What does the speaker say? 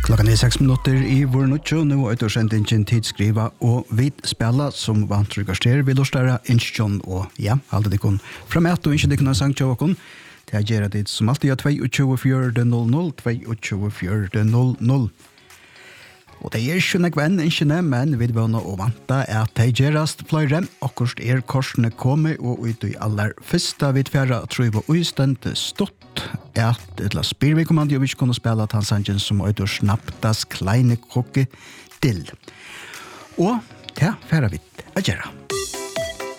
Klockan 6 minuter i vår nuttjo, nu er det sendt ingen tidsskriva og vid spela som vant rykarster vi lorstare Inchjon og ja, alle de kun framat og ikke de kunne sang til åkken. Det er gjerra dit som alltid er 22.4.00, 22.4.00. Og det er ikke nekvenn, ikke men vi vana og vanta at det gjerrast flere, akkurst korsene komme og ut i aller fyrsta vid fjæra trøyva og stand stått at et la spyr vi kommandi og vi ikke kunne spela tansangen som ut og snapptas kleine kokke til. Og ja, fjæra vidt, gjerra.